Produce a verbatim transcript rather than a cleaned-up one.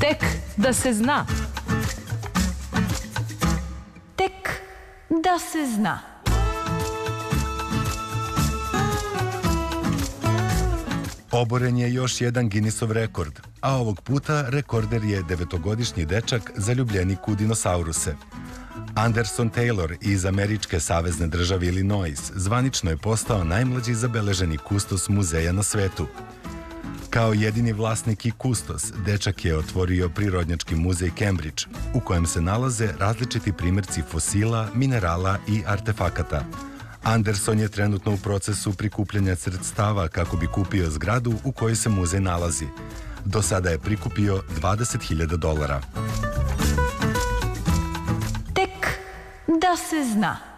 Tek da se zna. Tek da se zna. Oboren je još jedan Guinnessov rekord, a ovog puta rekorder je devetogodišnji dečak zaljubljenik u dinosauruse. Anderson Taylor iz američke savezne države Illinois zvanično je postao najmlađi zabeleženi kustos muzeja na svetu. Kao jedini vlasnik i kustos, dečak je otvorio Prirodnjački muzej Cambridge, u kojem se nalaze različiti primjerci fosila, minerala i artefakata. Anderson je trenutno u procesu prikupljanja sredstava kako bi kupio zgradu u kojoj se muzej nalazi. Do sada je prikupio dvadeset hiljada dolara. Tek da se zna.